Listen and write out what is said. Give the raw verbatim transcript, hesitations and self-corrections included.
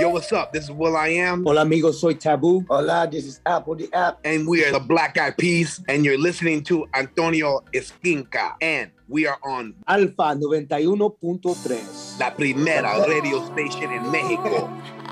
Yo, what's up? This is Will I Am. Hola amigos, soy Taboo. Hola, this is Apple the App. And we are the Black Eyed Peas. And you're listening to Antonio Esquinca. And we are on Alfa noventa y uno punto tres. La Primera Radio Station in Mexico.